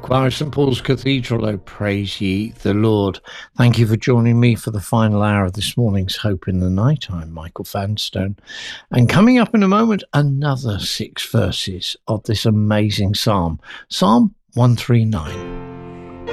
Choir of St Paul's Cathedral, oh praise ye the Lord. Thank you for joining me for the final hour of this morning's Hope in the Night. I'm Michael Vanstone. And coming up in a moment, another 6 verses of this amazing psalm, Psalm 139.